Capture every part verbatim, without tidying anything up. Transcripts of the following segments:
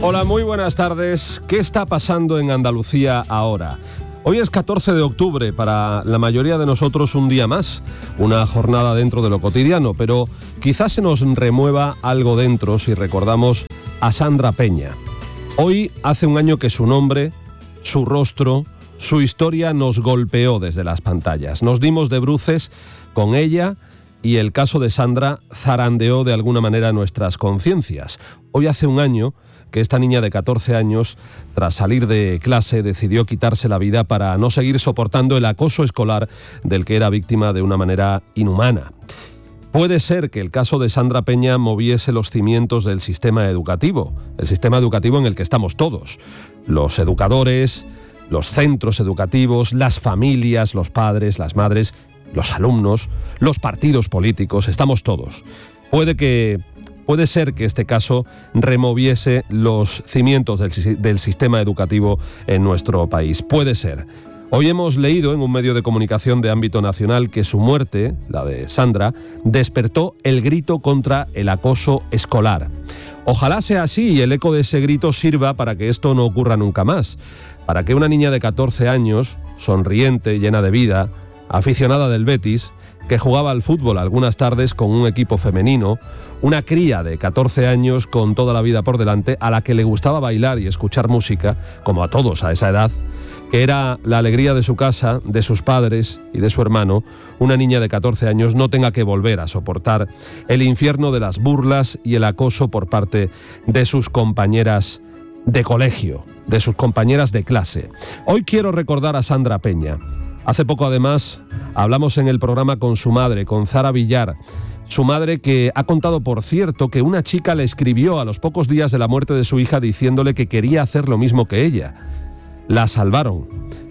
Hola, muy buenas tardes. ¿Qué está pasando en Andalucía ahora? Hoy es catorce de octubre, para la mayoría de nosotros un día más, una jornada dentro de lo cotidiano, pero quizás se nos remueva algo dentro si recordamos a Sandra Peña. Hoy hace un año que su nombre, su rostro, su historia nos golpeó desde las pantallas. Nos dimos de bruces con ella y el caso de Sandra zarandeó de alguna manera nuestras conciencias. Hoy hace un año que esta niña de catorce años, tras salir de clase, decidió quitarse la vida para no seguir soportando el acoso escolar del que era víctima de una manera inhumana. Puede ser que el caso de Sandra Peña moviese los cimientos del sistema educativo, el sistema educativo en el que estamos todos, los educadores, los centros educativos, las familias, los padres, las madres, los alumnos, los partidos políticos, estamos todos. Puede que Puede ser que este caso removiese los cimientos del, del sistema educativo en nuestro país. Puede ser. Hoy hemos leído en un medio de comunicación de ámbito nacional que su muerte, la de Sandra, despertó el grito contra el acoso escolar. Ojalá sea así y el eco de ese grito sirva para que esto no ocurra nunca más. Para que una niña de catorce años, sonriente, llena de vida, aficionada del Betis, que jugaba al fútbol algunas tardes con un equipo femenino, una cría de catorce años con toda la vida por delante, a la que le gustaba bailar y escuchar música, como a todos a esa edad, que era la alegría de su casa, de sus padres y de su hermano, una niña de catorce años no tenga que volver a soportar el infierno de las burlas y el acoso por parte de sus compañeras de colegio, de sus compañeras de clase. Hoy quiero recordar a Sandra Peña. Hace poco, además, hablamos en el programa con su madre, con Zara Villar. Su madre, que ha contado, por cierto, que una chica le escribió a los pocos días de la muerte de su hija diciéndole que quería hacer lo mismo que ella. La salvaron.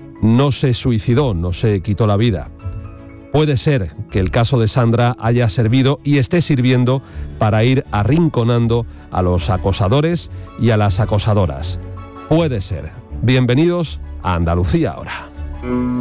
No se suicidó, no se quitó la vida. Puede ser que el caso de Sandra haya servido y esté sirviendo para ir arrinconando a los acosadores y a las acosadoras. Puede ser. Bienvenidos a Andalucía ahora.